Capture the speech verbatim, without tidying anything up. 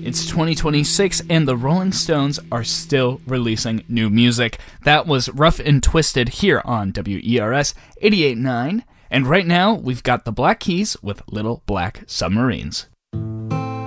It's twenty twenty-six, and the Rolling Stones are still releasing new music. That was Rough and Twisted here on W E R S eighty-eight point nine, and right now we've got the Black Keys with Little Black Submarines.